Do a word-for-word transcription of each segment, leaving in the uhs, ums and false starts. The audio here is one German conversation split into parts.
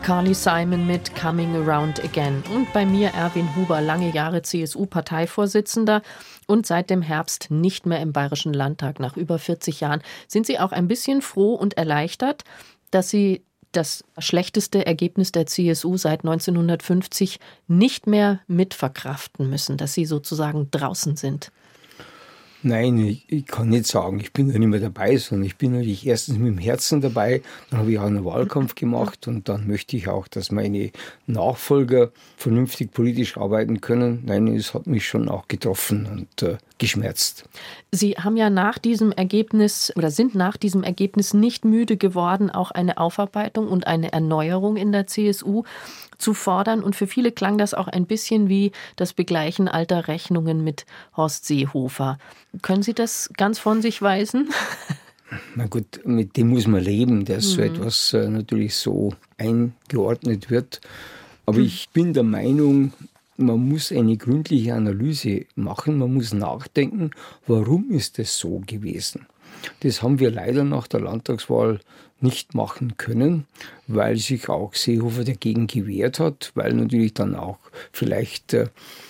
Carly Simon mit Coming Around Again. Und bei mir Erwin Huber, lange Jahre C S U-Parteivorsitzender und seit dem Herbst nicht mehr im Bayerischen Landtag. Nach über vierzig Jahren sind Sie auch ein bisschen froh und erleichtert, dass Sie das schlechteste Ergebnis der C S U seit neunzehnhundertfünfzig nicht mehr mitverkraften müssen, dass Sie sozusagen draußen sind? Nein, ich, ich kann nicht sagen, ich bin da nicht mehr dabei, sondern ich bin natürlich erstens mit dem Herzen dabei, dann habe ich auch einen Wahlkampf gemacht und dann möchte ich auch, dass meine Nachfolger vernünftig politisch arbeiten können. Nein, es hat mich schon auch getroffen und äh, geschmerzt. Sie haben ja nach diesem Ergebnis oder sind nach diesem Ergebnis nicht müde geworden, auch eine Aufarbeitung und eine Erneuerung in der C S U zu fordern. Und für viele klang das auch ein bisschen wie das Begleichen alter Rechnungen mit Horst Seehofer. Können Sie das ganz von sich weisen? Na gut, mit dem muss man leben, dass mhm. so etwas äh, natürlich so eingeordnet wird. Aber mhm. ich bin der Meinung, man muss eine gründliche Analyse machen, man muss nachdenken, warum ist das so gewesen. Das haben wir leider nach der Landtagswahl nicht machen können, weil sich auch Seehofer dagegen gewehrt hat, weil natürlich dann auch vielleicht äh,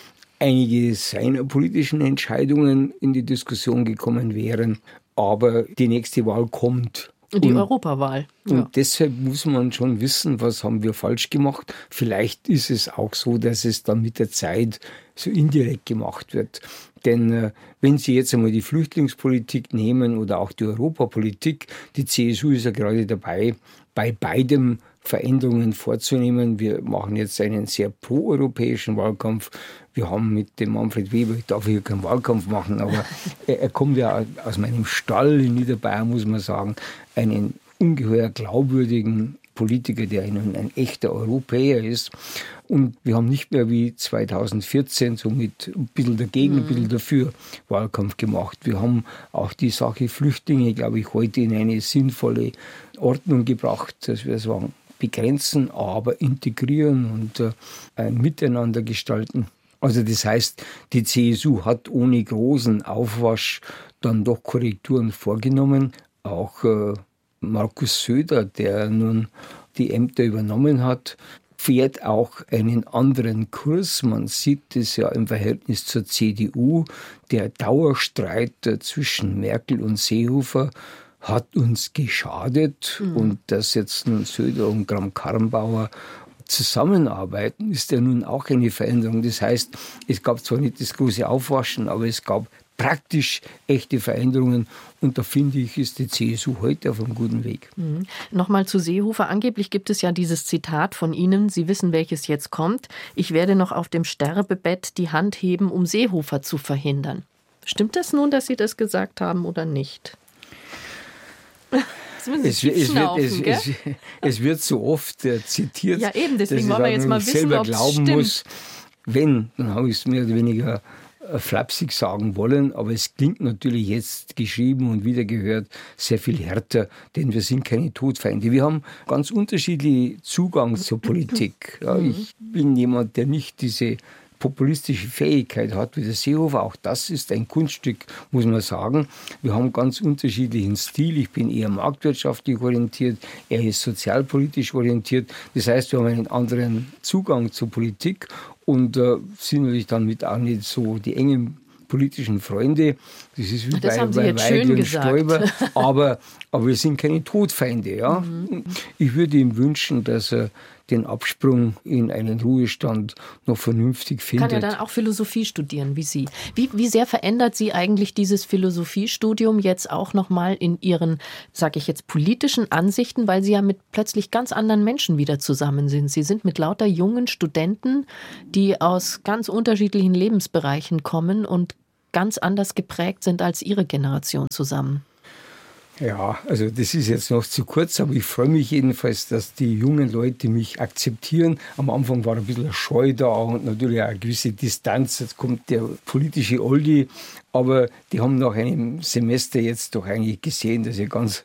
einige seiner politischen Entscheidungen in die Diskussion gekommen wären. Aber die nächste Wahl kommt. Die und, Europawahl. Ja. Und deshalb muss man schon wissen, was haben wir falsch gemacht. Vielleicht ist es auch so, dass es dann mit der Zeit so indirekt gemacht wird. Denn äh, wenn Sie jetzt einmal die Flüchtlingspolitik nehmen oder auch die Europapolitik, die C S U ist ja gerade dabei, bei beidem Veränderungen vorzunehmen. Wir machen jetzt einen sehr proeuropäischen Wahlkampf. Wir haben mit dem Manfred Weber, ich darf hier keinen Wahlkampf machen, aber er, er kommt ja aus meinem Stall in Niederbayern, muss man sagen, einen ungeheuer glaubwürdigen Politiker, der ein, ein echter Europäer ist. Und wir haben nicht mehr wie zweitausendvierzehn so mit ein bisschen dagegen, ein bisschen dafür Wahlkampf gemacht. Wir haben auch die Sache Flüchtlinge, glaube ich, heute in eine sinnvolle Ordnung gebracht, dass wir sagen, begrenzen, aber integrieren und äh, ein Miteinander gestalten. Also das heißt, die C S U hat ohne großen Aufwasch dann doch Korrekturen vorgenommen. Auch äh, Markus Söder, der nun die Ämter übernommen hat, fährt auch einen anderen Kurs. Man sieht das ja im Verhältnis zur C D U. Der Dauerstreit zwischen Merkel und Seehofer hat uns geschadet. Mhm. Und dass jetzt nun Söder und Kramp-Karrenbauer zusammenarbeiten, ist ja nun auch eine Veränderung. Das heißt, es gab zwar nicht das große Aufwaschen, aber es gab praktisch echte Veränderungen. Und da finde ich, ist die C S U heute auf einem guten Weg. Mhm. Nochmal zu Seehofer. Angeblich gibt es ja dieses Zitat von Ihnen, Sie wissen, welches jetzt kommt. Ich werde noch auf dem Sterbebett die Hand heben, um Seehofer zu verhindern. Stimmt das nun, dass Sie das gesagt haben oder nicht? Es, es, wird, es, es, es wird so oft äh, zitiert, ja, eben, deswegen dass wollen wir ich jetzt mal wissen, selber ob es glauben stimmt. muss, wenn, dann habe ich es mehr oder weniger äh, flapsig sagen wollen, aber es klingt natürlich jetzt geschrieben und wiedergehört sehr viel härter, denn wir sind keine Todfeinde. Wir haben ganz unterschiedliche Zugang zur Politik. Ja, ich bin jemand, der nicht diese populistische Fähigkeit hat wie der Seehofer. Auch das ist ein Kunststück, muss man sagen. Wir haben ganz unterschiedlichen Stil. Ich bin eher marktwirtschaftlich orientiert, er ist sozialpolitisch orientiert. Das heißt, wir haben einen anderen Zugang zur Politik und äh, sind natürlich dann mit auch nicht so die engen politischen Freunde. Das ist wie das bei, haben Sie bei jetzt Weigel schön und gesagt. Stoiber. Aber, aber wir sind keine Todfeinde. Ja? Mhm. Ich würde ihm wünschen, dass er den Absprung in einen Ruhestand noch vernünftig findet. Kann er dann auch Philosophie studieren, wie Sie? Wie, wie sehr verändert Sie eigentlich dieses Philosophiestudium jetzt auch nochmal in Ihren, sage ich jetzt, politischen Ansichten, weil Sie ja mit plötzlich ganz anderen Menschen wieder zusammen sind. Sie sind mit lauter jungen Studenten, die aus ganz unterschiedlichen Lebensbereichen kommen und ganz anders geprägt sind als Ihre Generation zusammen. Ja, also das ist jetzt noch zu kurz, aber ich freue mich jedenfalls, dass die jungen Leute mich akzeptieren. Am Anfang war ein bisschen Scheu da und natürlich auch eine gewisse Distanz. Jetzt kommt der politische Oldie, aber die haben nach einem Semester jetzt doch eigentlich gesehen, dass ich ganz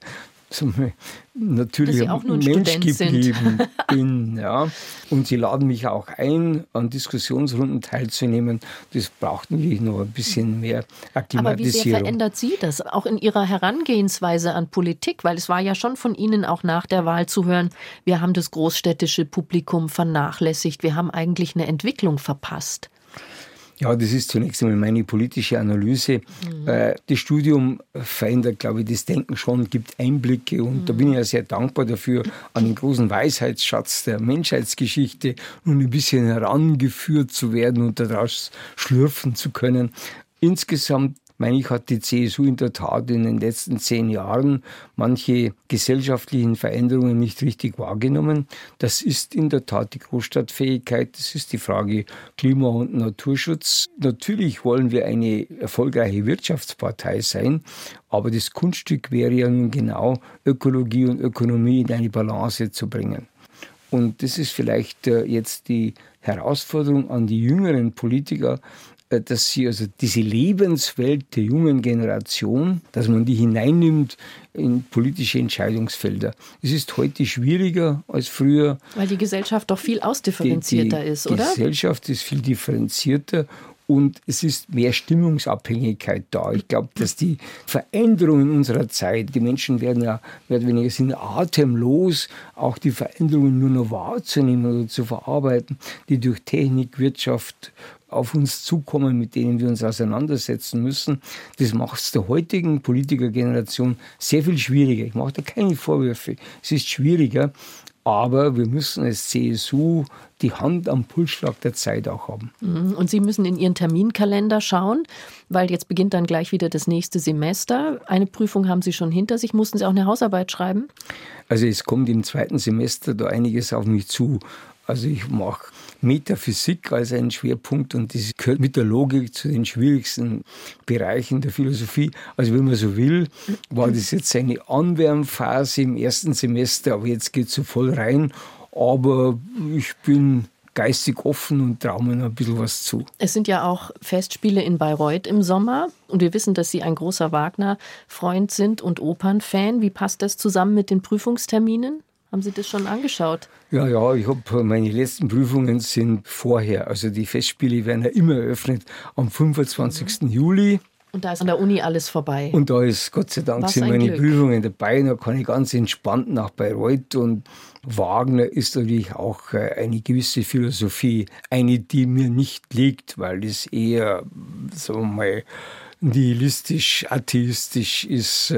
so natürlich ein Mensch geblieben bin. Ja. Und sie laden mich auch ein, an Diskussionsrunden teilzunehmen. Das braucht natürlich noch ein bisschen mehr Akklimatisierung. Aber wie sehr verändert Sie das, auch in Ihrer Herangehensweise an Politik? Weil es war ja schon von Ihnen auch nach der Wahl zu hören, wir haben das großstädtische Publikum vernachlässigt, wir haben eigentlich eine Entwicklung verpasst. Ja, das ist zunächst einmal meine politische Analyse. Mhm. Das Studium verändert, glaube ich, das Denken schon, gibt Einblicke und mhm. da bin ich ja sehr dankbar dafür, an den großen Weisheitsschatz der Menschheitsgeschichte nun ein bisschen herangeführt zu werden und daraus schlürfen zu können. Insgesamt, meine ich, hat die C S U in der Tat in den letzten zehn Jahren manche gesellschaftlichen Veränderungen nicht richtig wahrgenommen. Das ist in der Tat die Großstadtfähigkeit, das ist die Frage Klima- und Naturschutz. Natürlich wollen wir eine erfolgreiche Wirtschaftspartei sein, aber das Kunststück wäre ja nun genau, Ökologie und Ökonomie in eine Balance zu bringen. Und das ist vielleicht jetzt die Herausforderung an die jüngeren Politiker, dass sie also diese Lebenswelt der jungen Generation, dass man die hineinnimmt in politische Entscheidungsfelder. Es ist heute schwieriger als früher. Weil die Gesellschaft doch viel ausdifferenzierter die, die ist, oder? Die Gesellschaft ist viel differenzierter. Und es ist mehr Stimmungsabhängigkeit da. Ich glaube, dass die Veränderungen unserer Zeit, die Menschen werden ja mehr oder weniger sind atemlos, auch die Veränderungen nur noch wahrzunehmen oder zu verarbeiten, die durch Technik, Wirtschaft auf uns zukommen, mit denen wir uns auseinandersetzen müssen. Das macht es der heutigen Politikergeneration sehr viel schwieriger. Ich mache da keine Vorwürfe. Es ist schwieriger, aber wir müssen als C S U die Hand am Pulsschlag der Zeit auch haben. Und Sie müssen in Ihren Terminkalender schauen, weil jetzt beginnt dann gleich wieder das nächste Semester. Eine Prüfung haben Sie schon hinter sich. Mussten Sie auch eine Hausarbeit schreiben? Also es kommt im zweiten Semester da einiges auf mich zu. Also ich mache Metaphysik als einen Schwerpunkt und das gehört mit der Logik zu den schwierigsten Bereichen der Philosophie. Also wenn man so will, war das jetzt eine Anwärmphase im ersten Semester, aber jetzt geht es so voll rein. Aber ich bin geistig offen und traue mir noch ein bisschen was zu. Es sind ja auch Festspiele in Bayreuth im Sommer und wir wissen, dass Sie ein großer Wagner-Freund sind und Opernfan. Wie passt das zusammen mit den Prüfungsterminen? Haben Sie das schon angeschaut? Ja, ja, ich habe meine letzten Prüfungen sind vorher. Also die Festspiele werden ja immer eröffnet am fünfundzwanzigsten Mhm. Juli. Und da ist an der Uni alles vorbei. Und da ist Gott sei Dank Was sind ein meine Glück. Prüfungen dabei. Da kann ich ganz entspannt nach Bayreuth. Und Wagner ist natürlich auch eine gewisse Philosophie. Eine, die mir nicht liegt, weil das eher, sagen wir mal, nihilistisch, atheistisch ist.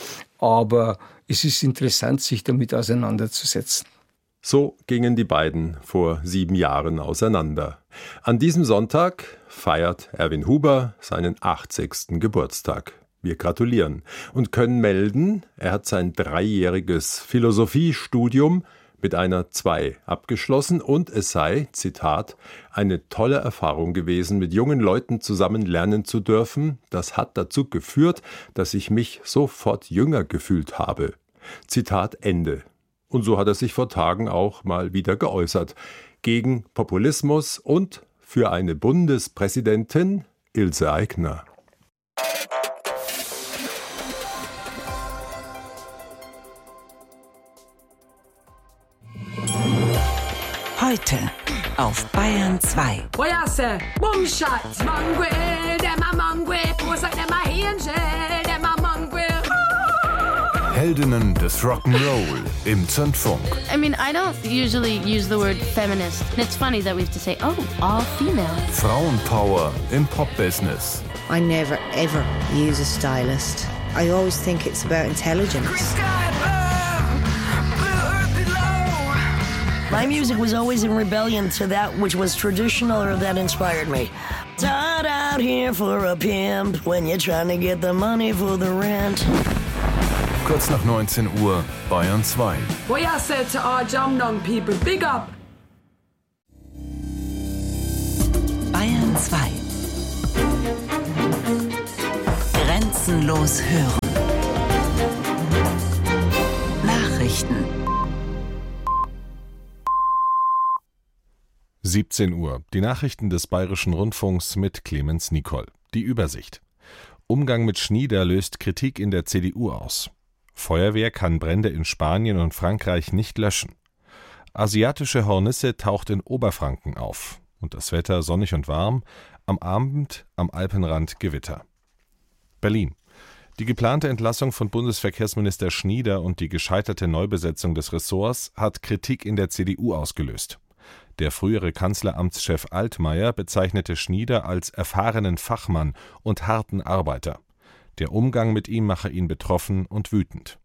Aber es ist interessant, sich damit auseinanderzusetzen. So gingen die beiden vor sieben Jahren auseinander. An diesem Sonntag feiert Erwin Huber seinen achtzigsten Geburtstag. Wir gratulieren und können melden, er hat sein dreijähriges Philosophiestudium mit einer zwei abgeschlossen und es sei, Zitat, eine tolle Erfahrung gewesen, mit jungen Leuten zusammen lernen zu dürfen. Das hat dazu geführt, dass ich mich sofort jünger gefühlt habe. Zitat Ende. Und so hat er sich vor Tagen auch mal wieder geäußert. Gegen Populismus und für eine Bundespräsidentin Ilse Aigner. Heute auf Bayern zwei. Heldinnen des Rock'n'Roll im Zündfunk. I mean, I don't usually use the word feminist. It's funny that we have to say, oh, all female. Frauenpower im Pop-Business. I never, ever use a stylist. I always think it's about intelligence. My music was always in rebellion to that which was traditional or that inspired me. Start out here for a pimp when you're trying to get the money for the rent. Kurz nach neunzehn Uhr, Bayern zwei. What I said to our Jamnong people, big up! Bayern zwei. Grenzenlos hören. Nachrichten. siebzehn Uhr. Die Nachrichten des Bayerischen Rundfunks mit Clemens Nicol. Die Übersicht. Umgang mit Schnieder löst Kritik in der C D U aus. Feuerwehr kann Brände in Spanien und Frankreich nicht löschen. Asiatische Hornisse taucht in Oberfranken auf. Und das Wetter sonnig und warm. Am Abend am Alpenrand Gewitter. Berlin. Die geplante Entlassung von Bundesverkehrsminister Schnieder und die gescheiterte Neubesetzung des Ressorts hat Kritik in der C D U ausgelöst. Der frühere Kanzleramtschef Altmaier bezeichnete Schnieder als erfahrenen Fachmann und harten Arbeiter. Der Umgang mit ihm mache ihn betroffen und wütend.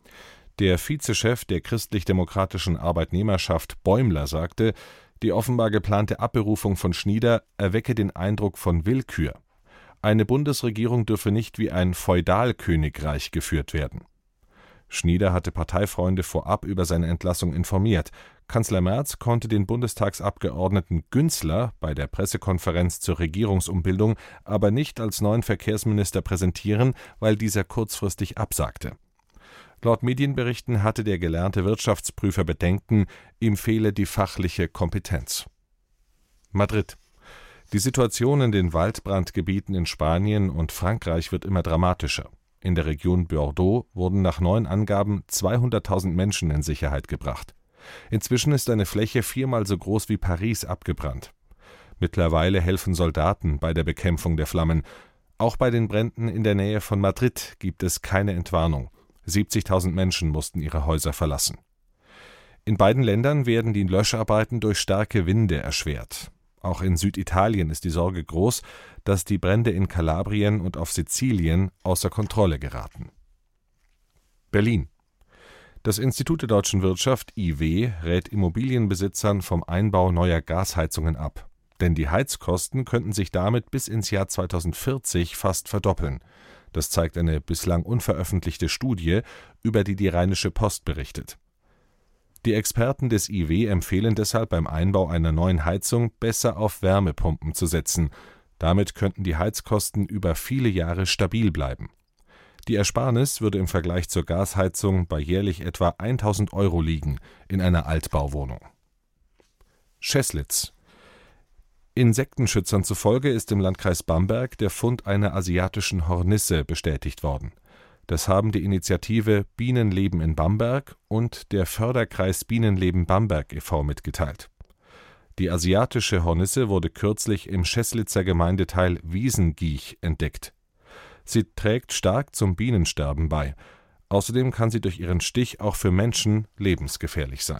Der Vizechef der christlich-demokratischen Arbeitnehmerschaft Bäumler sagte, die offenbar geplante Abberufung von Schnieder erwecke den Eindruck von Willkür. Eine Bundesregierung dürfe nicht wie ein Feudalkönigreich geführt werden. Schnieder hatte Parteifreunde vorab über seine Entlassung informiert. Kanzler Merz konnte den Bundestagsabgeordneten Günzler bei der Pressekonferenz zur Regierungsumbildung aber nicht als neuen Verkehrsminister präsentieren, weil dieser kurzfristig absagte. Laut Medienberichten hatte der gelernte Wirtschaftsprüfer Bedenken, ihm fehle die fachliche Kompetenz. Madrid. Die Situation in den Waldbrandgebieten in Spanien und Frankreich wird immer dramatischer. In der Region Bordeaux wurden nach neuen Angaben zweihunderttausend Menschen in Sicherheit gebracht. Inzwischen ist eine Fläche viermal so groß wie Paris abgebrannt. Mittlerweile helfen Soldaten bei der Bekämpfung der Flammen. Auch bei den Bränden in der Nähe von Madrid gibt es keine Entwarnung. siebzigtausend Menschen mussten ihre Häuser verlassen. In beiden Ländern werden die Löscharbeiten durch starke Winde erschwert. Auch in Süditalien ist die Sorge groß, dass die Brände in Kalabrien und auf Sizilien außer Kontrolle geraten. Berlin. Das Institut der deutschen Wirtschaft I W rät Immobilienbesitzern vom Einbau neuer Gasheizungen ab. Denn die Heizkosten könnten sich damit bis ins Jahr zweitausendvierzig fast verdoppeln. Das zeigt eine bislang unveröffentlichte Studie, über die die Rheinische Post berichtet. Die Experten des I W empfehlen deshalb beim Einbau einer neuen Heizung besser auf Wärmepumpen zu setzen. Damit könnten die Heizkosten über viele Jahre stabil bleiben. Die Ersparnis würde im Vergleich zur Gasheizung bei jährlich etwa tausend Euro liegen in einer Altbauwohnung. Scheßlitz. Insektenschützern zufolge ist im Landkreis Bamberg der Fund einer asiatischen Hornisse bestätigt worden. Das haben die Initiative Bienenleben in Bamberg und der Förderkreis Bienenleben Bamberg e V mitgeteilt. Die asiatische Hornisse wurde kürzlich im Scheßlitzer Gemeindeteil Wiesengiech entdeckt. Sie trägt stark zum Bienensterben bei. Außerdem kann sie durch ihren Stich auch für Menschen lebensgefährlich sein.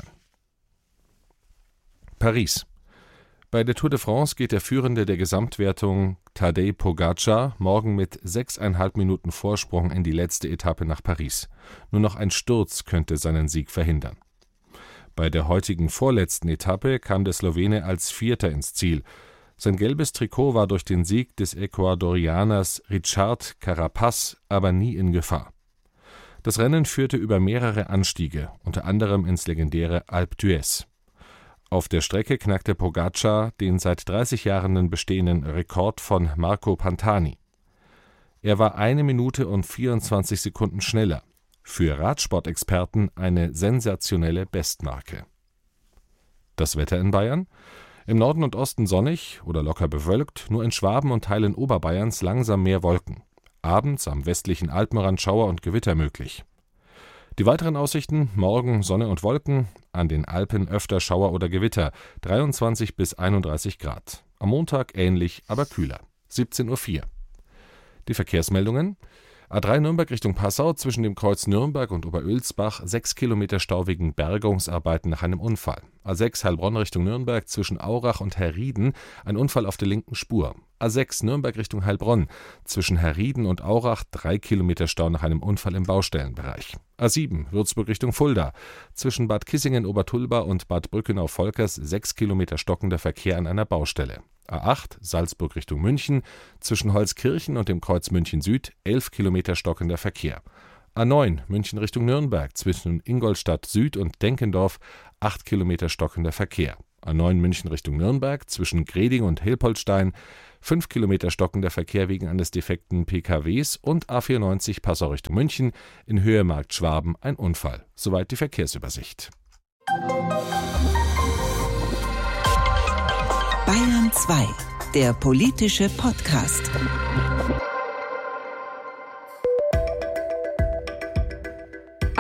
Paris. Bei der Tour de France geht der Führende der Gesamtwertung Tadej Pogačar morgen mit sechseinhalb Minuten Vorsprung in die letzte Etappe nach Paris. Nur noch ein Sturz könnte seinen Sieg verhindern. Bei der heutigen vorletzten Etappe kam der Slowene als Vierter ins Ziel. Sein gelbes Trikot war durch den Sieg des Ecuadorianers Richard Carapaz aber nie in Gefahr. Das Rennen führte über mehrere Anstiege, unter anderem ins legendäre Alpe d'Huez. Auf der Strecke knackte Pogačar den seit dreißig Jahren bestehenden Rekord von Marco Pantani. Er war eine Minute und vierundzwanzig Sekunden schneller. Für Radsportexperten eine sensationelle Bestmarke. Das Wetter in Bayern? Im Norden und Osten sonnig oder locker bewölkt, nur in Schwaben und Teilen Oberbayerns langsam mehr Wolken. Abends am westlichen Alpenrand Schauer und Gewitter möglich. Die weiteren Aussichten: morgen Sonne und Wolken, an den Alpen öfter Schauer oder Gewitter, dreiundzwanzig bis einunddreißig Grad. Am Montag ähnlich, aber kühler, siebzehn Uhr vier. Die Verkehrsmeldungen: A drei Nürnberg Richtung Passau, zwischen dem Kreuz Nürnberg und Oberölsbach, sechs Kilometer Stau wegen Bergungsarbeiten nach einem Unfall. A sechs Heilbronn Richtung Nürnberg, zwischen Aurach und Herrieden, ein Unfall auf der linken Spur. A sechs Nürnberg Richtung Heilbronn, zwischen Herrieden und Aurach, drei Kilometer Stau nach einem Unfall im Baustellenbereich. A sieben Würzburg Richtung Fulda, zwischen Bad Kissingen-Obertulba und Bad Brückenau-Volkers, sechs Kilometer stockender Verkehr an einer Baustelle. A acht Salzburg Richtung München, zwischen Holzkirchen und dem Kreuz München Süd, elf Kilometer stockender Verkehr. A neun München Richtung Nürnberg, zwischen Ingolstadt Süd und Denkendorf, acht Kilometer stockender Verkehr. A neun München Richtung Nürnberg, zwischen Greding und Hilpoltstein, fünf Kilometer stockender Verkehr wegen eines defekten P K Ws. Und A vierundneunzig Passau Richtung München, in Höhe Markt Schwaben ein Unfall. Soweit die Verkehrsübersicht. Bayern zwei, der politische Podcast.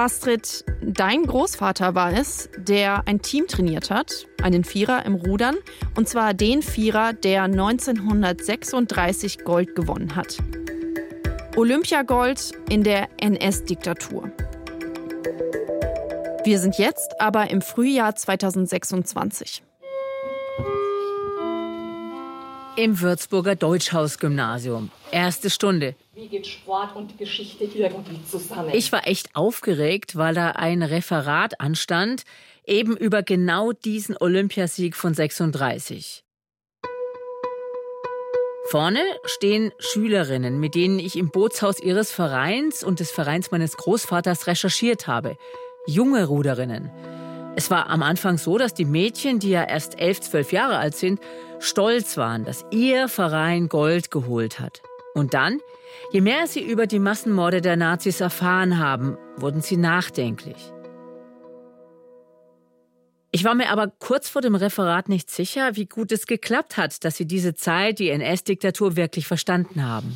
Astrid, dein Großvater war es, der ein Team trainiert hat, einen Vierer im Rudern, und zwar den Vierer, der neunzehnhundertsechsunddreißig Gold gewonnen hat. Olympiagold in der N S-Diktatur. Wir sind jetzt aber im Frühjahr zweitausendsechsundzwanzig. Im Würzburger Deutschhaus-Gymnasium. Erste Stunde. Wie geht Sport und Geschichte irgendwie zusammen? Ich war echt aufgeregt, weil da ein Referat anstand, eben über genau diesen Olympiasieg von sechsunddreißig. Vorne stehen Schülerinnen, mit denen ich im Bootshaus ihres Vereins und des Vereins meines Großvaters recherchiert habe. Junge Ruderinnen. Es war am Anfang so, dass die Mädchen, die ja erst elf, zwölf Jahre alt sind, stolz waren, dass ihr Verein Gold geholt hat. Und dann, je mehr sie über die Massenmorde der Nazis erfahren haben, wurden sie nachdenklich. Ich war mir aber kurz vor dem Referat nicht sicher, wie gut es geklappt hat, dass sie diese Zeit, die N S-Diktatur, wirklich verstanden haben.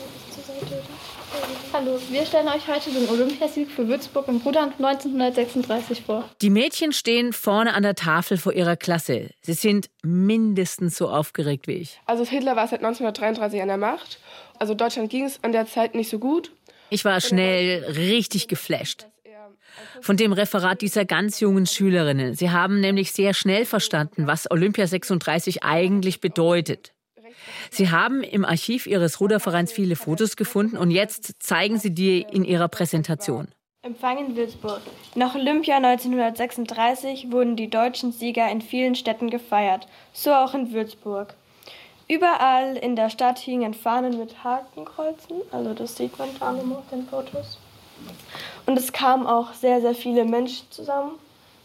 Hallo, wir stellen euch heute den Olympiasieg für Würzburg im Rudern neunzehnhundertsechsunddreißig vor. Die Mädchen stehen vorne an der Tafel vor ihrer Klasse. Sie sind mindestens so aufgeregt wie ich. Also Hitler war seit neunzehnhundertdreiunddreißig an der Macht. Also Deutschland ging es an der Zeit nicht so gut. Ich war schnell richtig geflasht von dem Referat dieser ganz jungen Schülerinnen. Sie haben nämlich sehr schnell verstanden, was Olympia sechsunddreißig eigentlich bedeutet. Sie haben im Archiv ihres Rudervereins viele Fotos gefunden und jetzt zeigen sie die in ihrer Präsentation. Empfang in Würzburg. Nach Olympia neunzehnhundertsechsunddreißig wurden die deutschen Sieger in vielen Städten gefeiert, so auch in Würzburg. Überall in der Stadt hingen Fahnen mit Hakenkreuzen, also das sieht man da auf den Fotos. Und es kamen auch sehr, sehr viele Menschen zusammen.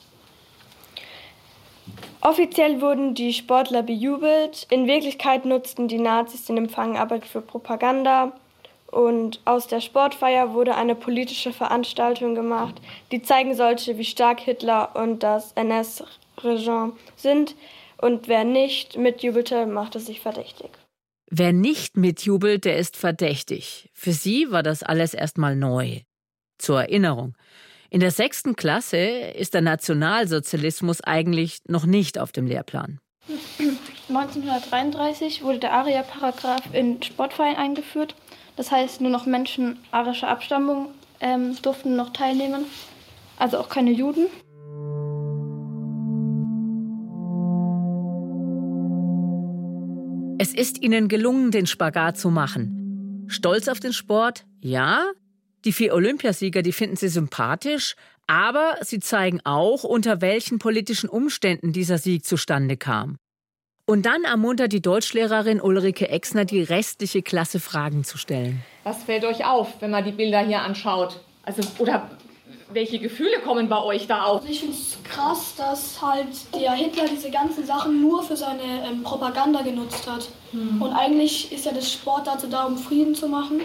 Offiziell wurden die Sportler bejubelt. In Wirklichkeit nutzten die Nazis den Empfang aber für Propaganda. Und aus der Sportfeier wurde eine politische Veranstaltung gemacht, die zeigen sollte, wie stark Hitler und das N S-Regime sind. Und wer nicht mitjubelte, machte sich verdächtig. Wer nicht mitjubelt, der ist verdächtig. Für sie war das alles erstmal neu. Zur Erinnerung. In der sechsten Klasse ist der Nationalsozialismus eigentlich noch nicht auf dem Lehrplan. neunzehnhundertdreiunddreißig wurde der Aria-Paragraph in Sportvereinen eingeführt. Das heißt, nur noch Menschen arischer Abstammung ähm, durften noch teilnehmen, also auch keine Juden. Es ist ihnen gelungen, den Spagat zu machen. Stolz auf den Sport? Ja. Die vier Olympiasieger, die finden sie sympathisch, aber sie zeigen auch, unter welchen politischen Umständen dieser Sieg zustande kam. Und dann ermuntert die Deutschlehrerin Ulrike Exner, die restliche Klasse Fragen zu stellen. Was fällt euch auf, wenn man die Bilder hier anschaut? Also, oder welche Gefühle kommen bei euch da auf? Ich finde es krass, dass halt der Hitler diese ganzen Sachen nur für seine ähm, Propaganda genutzt hat. Hm. Und eigentlich ist ja das Sport dazu da, um Frieden zu machen.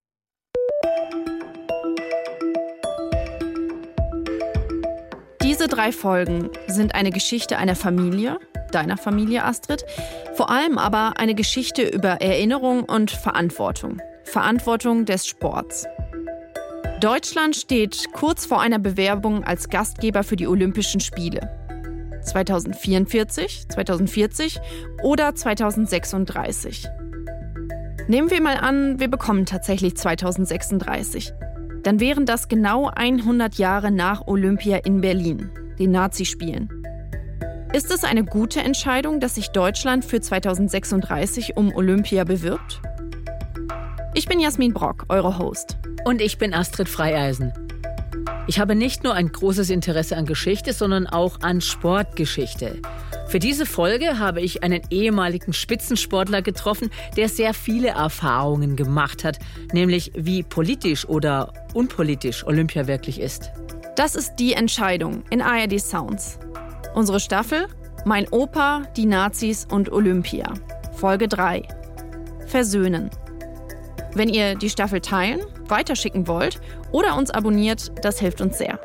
Diese drei Folgen sind eine Geschichte einer Familie, deiner Familie, Astrid, vor allem aber eine Geschichte über Erinnerung und Verantwortung. Verantwortung des Sports. Deutschland steht kurz vor einer Bewerbung als Gastgeber für die Olympischen Spiele. zweitausendvierundvierzig, zweitausendvierzig oder zweitausendsechsunddreißig. Nehmen wir mal an, wir bekommen tatsächlich zweitausendsechsunddreißig. Dann wären das genau hundert Jahre nach Olympia in Berlin, den Nazispielen. Ist es eine gute Entscheidung, dass sich Deutschland für zweitausendsechsunddreißig um Olympia bewirbt? Ich bin Jasmin Brock, eure Host. Und ich bin Astrid Freieisen. Ich habe nicht nur ein großes Interesse an Geschichte, sondern auch an Sportgeschichte. Für diese Folge habe ich einen ehemaligen Spitzensportler getroffen, der sehr viele Erfahrungen gemacht hat, nämlich wie politisch oder unpolitisch Olympia wirklich ist. Das ist Die Entscheidung in A R D Sounds. Unsere Staffel: Mein Opa, die Nazis und Olympia. Folge drei. Versöhnen. Wenn ihr die Staffel teilen, weiterschicken wollt oder uns abonniert, das hilft uns sehr.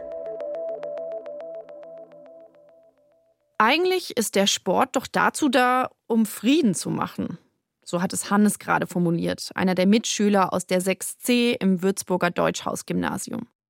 Eigentlich ist der Sport doch dazu da, um Frieden zu machen. So hat es Hannes gerade formuliert, einer der Mitschüler aus der sechs C im Würzburger Deutschhaus-Gymnasium.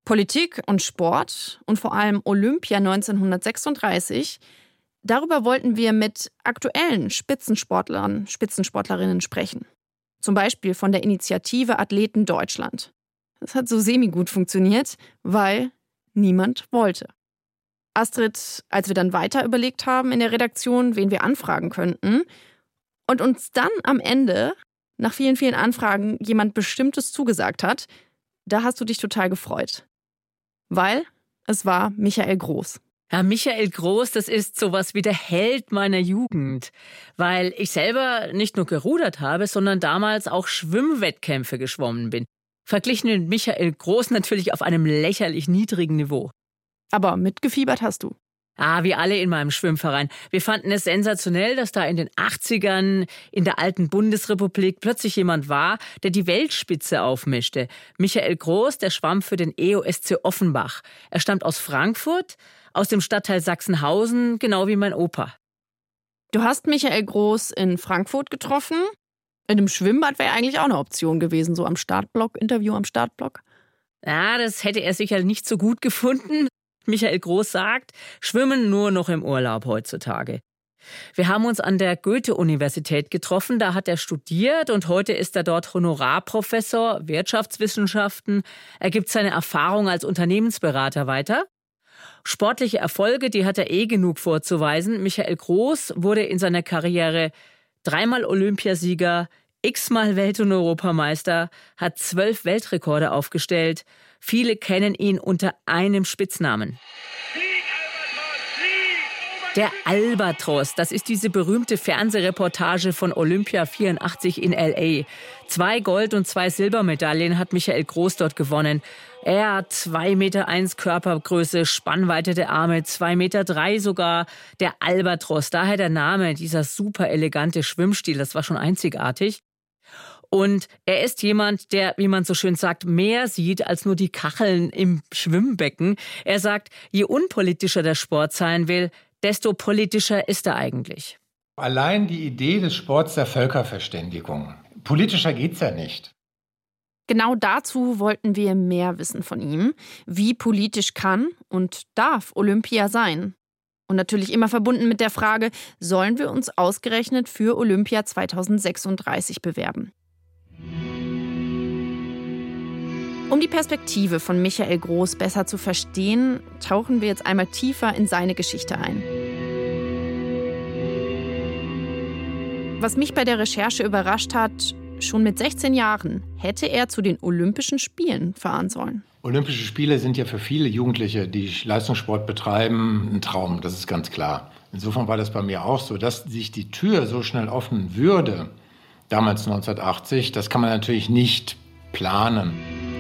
Politik und Sport und vor allem Olympia neunzehnhundertsechsunddreißig, darüber wollten wir mit aktuellen Spitzensportlern, Spitzensportlerinnen sprechen. Zum Beispiel von der Initiative Athleten Deutschland. Das hat so semi-gut funktioniert, weil niemand wollte. Astrid, als wir dann weiter überlegt haben in der Redaktion, wen wir anfragen könnten, und uns dann am Ende, nach vielen, vielen Anfragen, jemand Bestimmtes zugesagt hat, da hast du dich total gefreut. Weil es war Michael Groß. Ja, Michael Groß, das ist sowas wie der Held meiner Jugend. Weil ich selber nicht nur gerudert habe, sondern damals auch Schwimmwettkämpfe geschwommen bin. Verglichen mit Michael Groß natürlich auf einem lächerlich niedrigen Niveau. Aber mitgefiebert hast du. Ah, wie alle in meinem Schwimmverein. Wir fanden es sensationell, dass da in den achtzigern in der alten Bundesrepublik plötzlich jemand war, der die Weltspitze aufmischte. Michael Groß, der schwamm für den E O S C Offenbach. Er stammt aus Frankfurt, aus dem Stadtteil Sachsenhausen, genau wie mein Opa. Du hast Michael Groß in Frankfurt getroffen. In dem Schwimmbad wäre eigentlich auch eine Option gewesen, so am Startblock, Interview am Startblock. Ja, das hätte er sicher nicht so gut gefunden. Michael Groß sagt, Schwimmen nur noch im Urlaub heutzutage. Wir haben uns an der Goethe-Universität getroffen, da hat er studiert und heute ist er dort Honorarprofessor Wirtschaftswissenschaften. Er gibt seine Erfahrung als Unternehmensberater weiter. Sportliche Erfolge, die hat er eh genug vorzuweisen. Michael Groß wurde in seiner Karriere dreimal Olympiasieger, x-mal Welt- und Europameister, hat zwölf Weltrekorde aufgestellt. Viele kennen ihn unter einem Spitznamen. Der Albatros, das ist diese berühmte Fernsehreportage von Olympia vierundachtzig in L A. Zwei Gold- und zwei Silbermedaillen hat Michael Groß dort gewonnen. Er hat zwei Meter eins Körpergröße, Spannweite der Arme, zwei Meter drei sogar. Der Albatros, daher der Name, dieser super elegante Schwimmstil, das war schon einzigartig. Und er ist jemand, der, wie man so schön sagt, mehr sieht als nur die Kacheln im Schwimmbecken. Er sagt, je unpolitischer der Sport sein will, desto politischer ist er eigentlich. Allein die Idee des Sports der Völkerverständigung. Politischer geht's ja nicht. Genau dazu wollten wir mehr wissen von ihm. Wie politisch kann und darf Olympia sein? Und natürlich immer verbunden mit der Frage, sollen wir uns ausgerechnet für Olympia zweitausendsechsunddreißig bewerben? Um die Perspektive von Michael Groß besser zu verstehen, tauchen wir jetzt einmal tiefer in seine Geschichte ein. Was mich bei der Recherche überrascht hat, schon mit sechzehn Jahren hätte er zu den Olympischen Spielen fahren sollen. Olympische Spiele sind ja für viele Jugendliche, die Leistungssport betreiben, ein Traum, das ist ganz klar. Insofern war das bei mir auch so, dass sich die Tür so schnell öffnen würde, damals neunzehnhundertachtzig, das kann man natürlich nicht planen.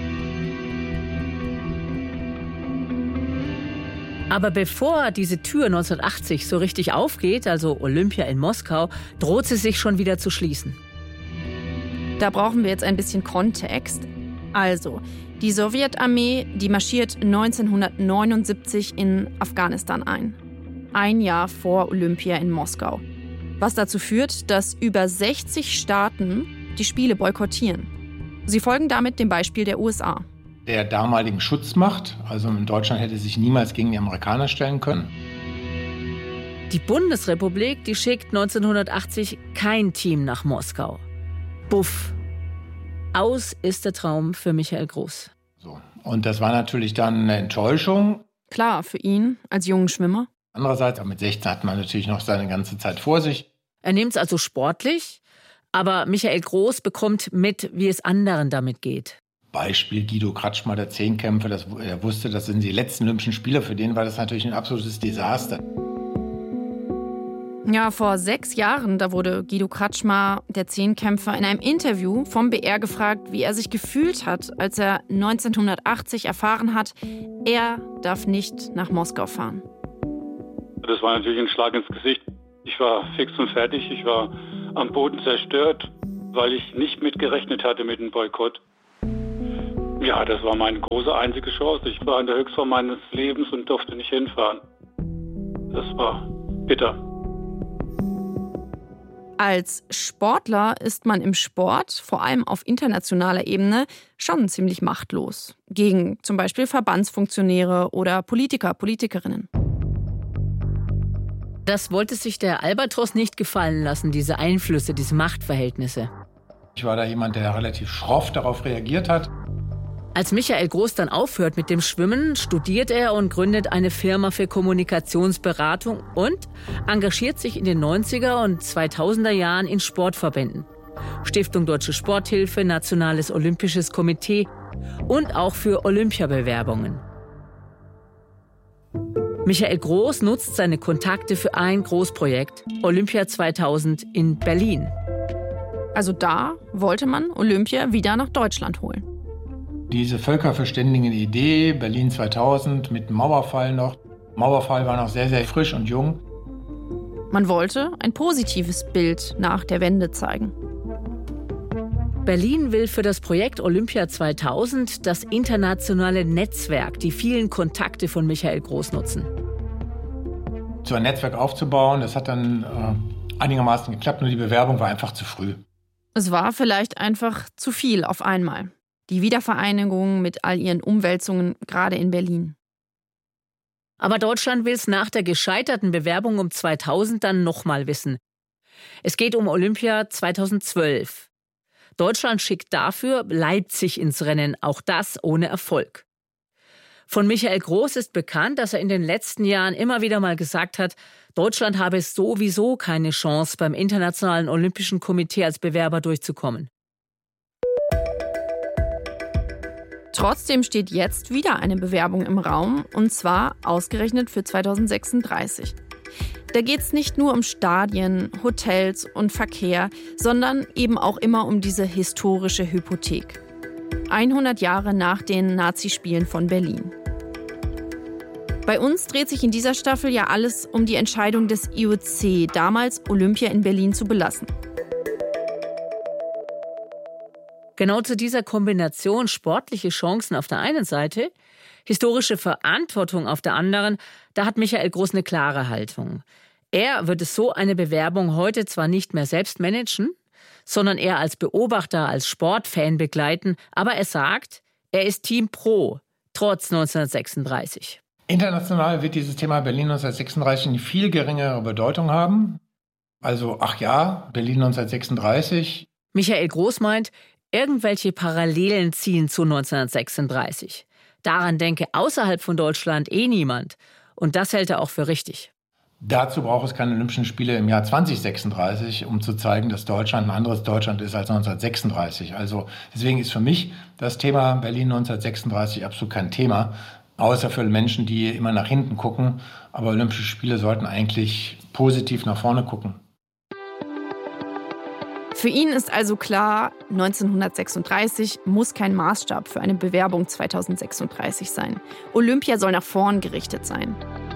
Aber bevor diese Tür neunzehnhundertachtzig so richtig aufgeht, also Olympia in Moskau, droht sie sich schon wieder zu schließen. Da brauchen wir jetzt ein bisschen Kontext. Also, die Sowjetarmee, die marschiert neunzehnhundertneunundsiebzig in Afghanistan ein. Ein Jahr vor Olympia in Moskau. Was dazu führt, dass über sechzig Staaten die Spiele boykottieren. Sie folgen damit dem Beispiel der U S A. Der damaligen Schutzmacht, also in Deutschland hätte sich niemals gegen die Amerikaner stellen können. Die Bundesrepublik, die schickt neunzehnhundertachtzig kein Team nach Moskau. Buff. Aus ist der Traum für Michael Groß. So. Und das war natürlich dann eine Enttäuschung. Klar, für ihn als jungen Schwimmer. Andererseits, mit sechzehn hat man natürlich noch seine ganze Zeit vor sich. Er nimmt es also sportlich, aber Michael Groß bekommt mit, wie es anderen damit geht. Beispiel Guido Kratschmer, der Zehnkämpfer, das, er wusste, das sind die letzten Olympischen Spiele. Für den war das natürlich ein absolutes Desaster. Ja, vor sechs Jahren, da wurde Guido Kratschmer, der Zehnkämpfer, in einem Interview vom B R gefragt, wie er sich gefühlt hat, als er neunzehnhundertachtzig erfahren hat, er darf nicht nach Moskau fahren. Das war natürlich ein Schlag ins Gesicht. Ich war fix und fertig, ich war am Boden zerstört, weil ich nicht mitgerechnet hatte mit dem Boykott. Ja, das war meine große einzige Chance. Ich war in der Höchstform meines Lebens und durfte nicht hinfahren. Das war bitter. Als Sportler ist man im Sport, vor allem auf internationaler Ebene, schon ziemlich machtlos. Gegen zum Beispiel Verbandsfunktionäre oder Politiker, Politikerinnen. Das wollte sich der Albatros nicht gefallen lassen, diese Einflüsse, diese Machtverhältnisse. Ich war da jemand, der relativ schroff darauf reagiert hat. Als Michael Groß dann aufhört mit dem Schwimmen, studiert er und gründet eine Firma für Kommunikationsberatung und engagiert sich in den neunziger und zweitausender Jahren in Sportverbänden. Stiftung Deutsche Sporthilfe, Nationales Olympisches Komitee und auch für Olympiabewerbungen. Michael Groß nutzt seine Kontakte für ein Großprojekt, Olympia zweitausend in Berlin. Also da wollte man Olympia wieder nach Deutschland holen. Diese völkerverständigende Idee, Berlin zweitausend mit Mauerfall noch. Mauerfall war noch sehr, sehr frisch und jung. Man wollte ein positives Bild nach der Wende zeigen. Berlin will für das Projekt Olympia zweitausend das internationale Netzwerk, die vielen Kontakte von Michael Groß nutzen. So ein Netzwerk aufzubauen, das hat dann äh, einigermaßen geklappt, nur die Bewerbung war einfach zu früh. Es war vielleicht einfach zu viel auf einmal. Die Wiedervereinigung mit all ihren Umwälzungen, gerade in Berlin. Aber Deutschland will es nach der gescheiterten Bewerbung um zweitausend dann nochmal wissen. Es geht um Olympia zweitausendzwölf. Deutschland schickt dafür Leipzig ins Rennen, auch das ohne Erfolg. Von Michael Groß ist bekannt, dass er in den letzten Jahren immer wieder mal gesagt hat, Deutschland habe sowieso keine Chance, beim Internationalen Olympischen Komitee als Bewerber durchzukommen. Trotzdem steht jetzt wieder eine Bewerbung im Raum, und zwar ausgerechnet für zweitausendsechsunddreißig. Da geht es nicht nur um Stadien, Hotels und Verkehr, sondern eben auch immer um diese historische Hypothek. hundert Jahre nach den Nazispielen von Berlin. Bei uns dreht sich in dieser Staffel ja alles um die Entscheidung des I O C, damals Olympia in Berlin zu belassen. Genau zu dieser Kombination sportliche Chancen auf der einen Seite, historische Verantwortung auf der anderen, da hat Michael Groß eine klare Haltung. Er würde so eine Bewerbung heute zwar nicht mehr selbst managen, sondern eher als Beobachter, als Sportfan begleiten, aber er sagt, er ist Team Pro, trotz neunzehnhundertsechsunddreißig. International wird dieses Thema Berlin neunzehnhundertsechsunddreißig eine viel geringere Bedeutung haben. Also, ach ja, Berlin neunzehnhundertsechsunddreißig. Michael Groß meint, irgendwelche Parallelen ziehen zu neunzehnhundertsechsunddreißig. Daran denke außerhalb von Deutschland eh niemand. Und das hält er auch für richtig. Dazu braucht es keine Olympischen Spiele im Jahr zweitausendsechsunddreißig, um zu zeigen, dass Deutschland ein anderes Deutschland ist als neunzehnhundertsechsunddreißig. Also deswegen ist für mich das Thema Berlin neunzehnhundertsechsunddreißig absolut kein Thema, außer für Menschen, die immer nach hinten gucken. Aber Olympische Spiele sollten eigentlich positiv nach vorne gucken. Für ihn ist also klar, neunzehnhundertsechsunddreißig muss kein Maßstab für eine Bewerbung zweitausendsechsunddreißig sein. Olympia soll nach vorn gerichtet sein.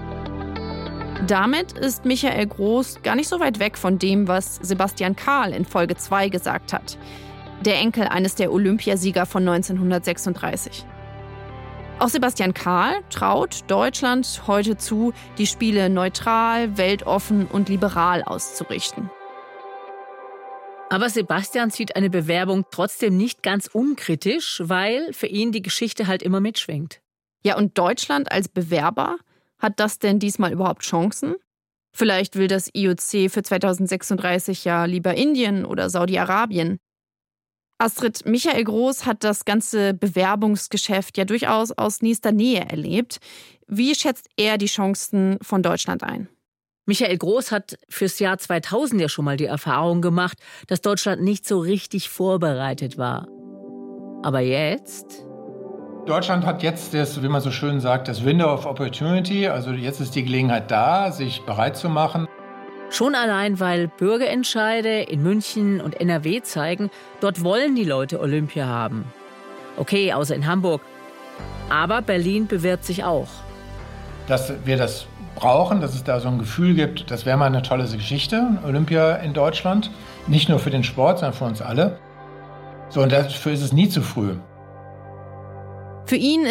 Damit ist Michael Groß gar nicht so weit weg von dem, was Sebastian Karl in Folge zwei gesagt hat. Der Enkel eines der Olympiasieger von neunzehnhundertsechsunddreißig. Auch Sebastian Karl traut Deutschland heute zu, die Spiele neutral, weltoffen und liberal auszurichten. Aber Sebastian sieht eine Bewerbung trotzdem nicht ganz unkritisch, weil für ihn die Geschichte halt immer mitschwingt. Ja, und Deutschland als Bewerber, hat das denn diesmal überhaupt Chancen? Vielleicht will das I O C für zweitausendsechsunddreißig ja lieber Indien oder Saudi-Arabien. Astrid, Michael Groß hat das ganze Bewerbungsgeschäft ja durchaus aus nächster Nähe erlebt. Wie schätzt er die Chancen von Deutschland ein? Michael Groß hat fürs Jahr zweitausend ja schon mal die Erfahrung gemacht, dass Deutschland nicht so richtig vorbereitet war. Aber jetzt? Deutschland hat jetzt, das, wie man so schön sagt, das Window of Opportunity. Also jetzt ist die Gelegenheit da, sich bereit zu machen. Schon allein, weil Bürgerentscheide in München und N R W zeigen, dort wollen die Leute Olympia haben. Okay, außer in Hamburg. Aber Berlin bewirbt sich auch. Dass wir das brauchen, dass es da so ein Gefühl gibt, das wäre mal eine tolle Geschichte, Olympia in Deutschland. Nicht nur für den Sport, sondern für uns alle. So, und dafür ist es nie zu früh. Für ihn